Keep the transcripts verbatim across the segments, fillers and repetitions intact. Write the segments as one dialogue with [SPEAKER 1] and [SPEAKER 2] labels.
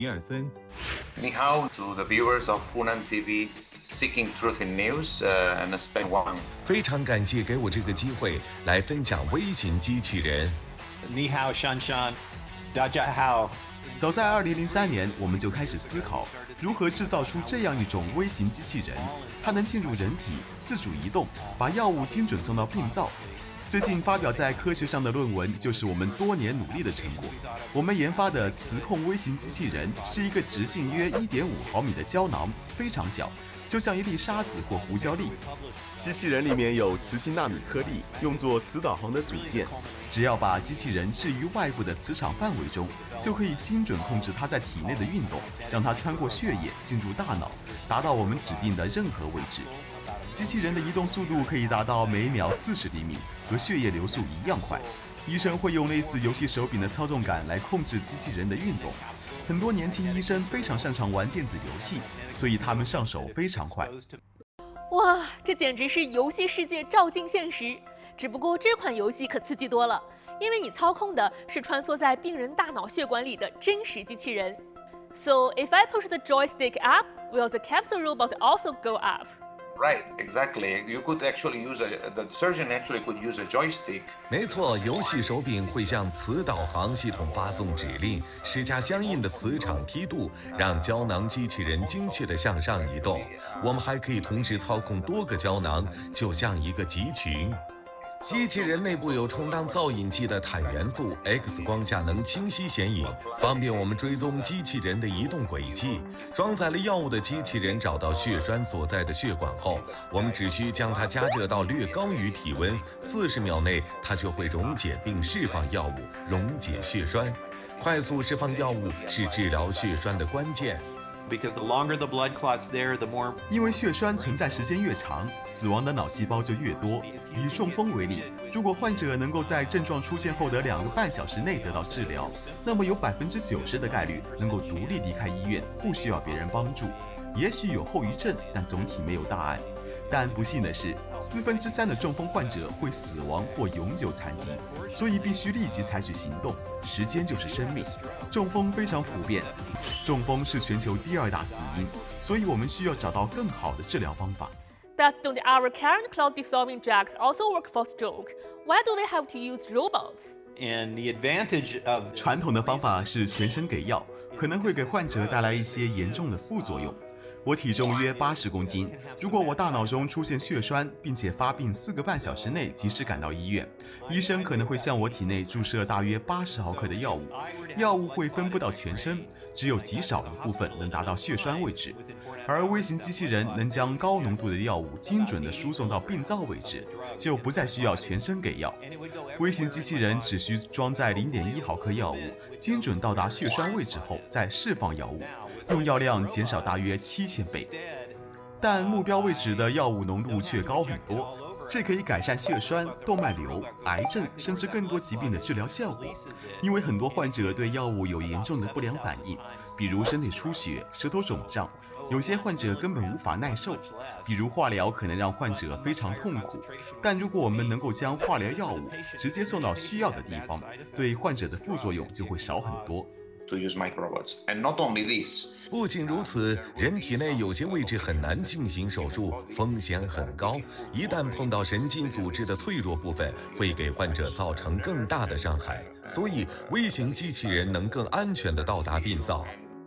[SPEAKER 1] 尼尔森。
[SPEAKER 2] Ni hao to the viewers of Hunan T V Seeking Truth in News uh, and Aspect One。
[SPEAKER 1] 非常感谢给我这个机会来分享微型机器人。
[SPEAKER 3] 你好，珊珊，大家好。
[SPEAKER 4] 早在二零零三年，我们就开始思考如何制造出这样一种微型机器人，它能进入人体，自主移动，把药物精准送到病灶。最近发表在科学上的论文就是我们多年努力的成果。我们研发的磁控微型机器人是一个直径约 一点五毫米的胶囊，非常小，就像一粒沙子或胡椒粒。机器人里面有磁性纳米颗粒，用作磁导航的组件。只要把机器人置于外部的磁场范围中，就可以精准控制它在体内的运动，让它穿过血液进入大脑，达到我们指定的任何位置。机器人的移动速度可以达到每秒四十厘米，和血液流速一样快。医生会用类似游戏手柄的操纵杆来控制机器人的运动。很多年轻医生非常擅长玩电子游戏，所以他们上手非常快。
[SPEAKER 5] 哇，这简直是游戏世界照进现实！只不过这款游戏可刺激多了，因为你操控的是穿梭在病人大脑血管里的真实机器人。So if I push the joystick up, will the capsule robot also go up?
[SPEAKER 2] Right, exactly. You could actually use a, the surgeon actually could use a joystick.
[SPEAKER 1] 没错，游戏手柄会向磁导航系统发送指令，施加相应的磁场梯度，让胶囊机器人精确地向上移动。我们还可以同时操控多个胶囊，就像一个集群。机器人内部有充当造影剂的碳元素 ，X 光下能清晰显影，方便我们追踪机器人的移动轨迹。装载了药物的机器人找到血栓所在的血管后，我们只需将它加热到略高于体温，四十秒内它就会溶解并释放药物，溶解血栓。快速释放药物是治疗血栓的关键。
[SPEAKER 3] Because the longer the blood clot's there, the more.
[SPEAKER 4] 因为血栓存在时间越长，死亡的脑细胞就越多。以中风为例，如果患者能够在症状出现后的两个半小时内得到治疗，那么有百分之九十的概率能够独立离开医院，不需要别人帮助。也许有后遗症，但总体没有大碍。但不幸的是，四分之三的中风患者会死亡或永久残疾，所以必须立即采取行动。时间就是生命。中风非常普遍，中风是全球第二大死因，所以我们需要找到更好的治疗方法。
[SPEAKER 5] But don't our current clot-dissolving drugs also work for stroke? Why do they have to use robots?
[SPEAKER 3] And the advantage of
[SPEAKER 4] 传统的方法是全身给药，可能会给患者带来一些严重的副作用。我体重约八十公斤，如果我大脑中出现血栓，并且发病四个半小时内及时赶到医院，医生可能会向我体内注射大约八十毫克的药物，药物会分布到全身，只有极少一部分能达到血栓位置，而微型机器人能将高浓度的药物精准地输送到病灶位置，就不再需要全身给药。微型机器人只需装载 零点一毫克药物，精准到达血栓位置后再释放药物，用药量减少大约七千倍，但目标位置的药物浓度却高很多。这可以改善血栓、动脉瘤、癌症，甚至更多疾病的治疗效果。因为很多患者对药物有严重的不良反应，比如身体出血、舌头肿胀，有些患者根本无法耐受，比如化疗可能让患者非常痛苦。但如果我们能够将化疗药物直接送到需要的地方，对患者的副作用就会少很多。
[SPEAKER 2] To use microrobots, and not only this.
[SPEAKER 1] 不仅如此，人体内有些位置很难进行手术，风险很高。一旦碰到神经组织的脆弱部分，会给患者造成更大的伤害。所以，微型机器人能更安全地到达病灶。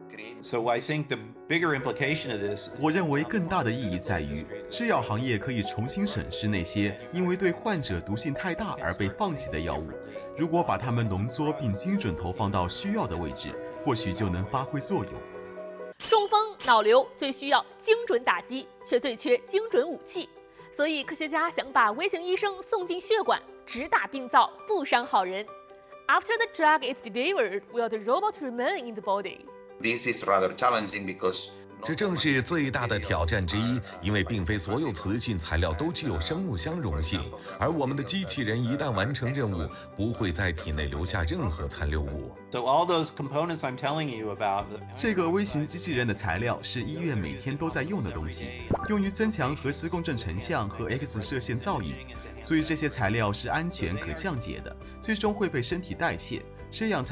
[SPEAKER 3] So I think the bigger implication of this.
[SPEAKER 4] 我认为更大的意义在于，制药行业可以重新审视那些因为对患者毒性太大而被放弃的药物。如果把它们浓缩并精准投放到需要的位置，或许就能发挥作用。
[SPEAKER 5] 中风、脑瘤最需要精准打击，却最缺精准武器。所以科学家想把微型医生送进血管，直打病灶，不伤好人。After the drug is delivered, will the robot remain in the body?
[SPEAKER 2] This is rather challenging because
[SPEAKER 1] 这正是最大的挑战之一，因为并非所有磁性材料都具有生物相容性，而我们的机器人一旦完成任务，不会在体内留下任何残留物。
[SPEAKER 3] So all those components I'm telling you about.
[SPEAKER 4] 这个微型机器人的材料是医院每天都在用的东西，用于增强核磁共振成像和 X 射线造影，所以这些材料是安全可降解的，最终会被身体代谢，这样才